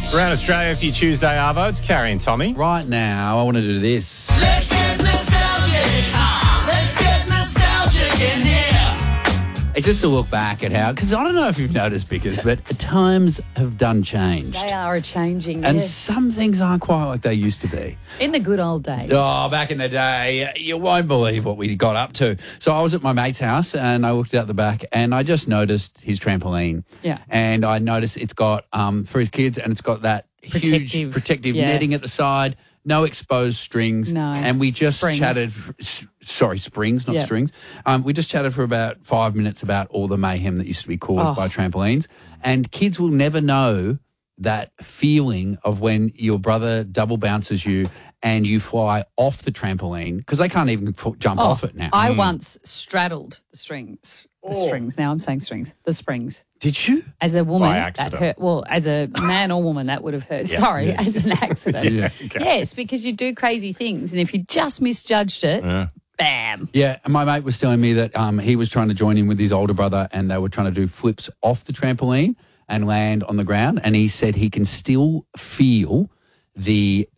Around Australia for your Tuesday Arvo, it's Carrie and Tommy. Right now, I want to do this. Let's get nostalgic. Let's get nostalgic in here. It's just to look back at how, because I don't know if you've noticed, Bickers, but times have done changed. They are changing, And yes. some things aren't quite like they used to be. In the good old days. Oh, back in the day, you won't believe what we got up to. So I was at my mate's house and I looked out the back and I just noticed his trampoline. Yeah. And I noticed it's got, for his kids, and it's got that huge protective yeah. netting at the side, no exposed strings. No. And we just Springs. chatted, springs, not Yeah. strings. We just chatted for about 5 minutes about all the mayhem that used to be caused by trampolines. And kids will never know that feeling of when your brother double bounces you and you fly off the trampoline, because they can't even jump off it now. I once straddled the strings. The strings. Now I'm saying strings. The springs. Did you? As a woman, By that accident. hurt. Well, as a man or woman, that would have hurt. Sorry, as an accident. Yeah. Yes, because you do crazy things, and if you just misjudged it, bam. Yeah, and my mate was telling me that he was trying to join in with his older brother and they were trying to do flips off the trampoline and land on the ground. And he said he can still feel the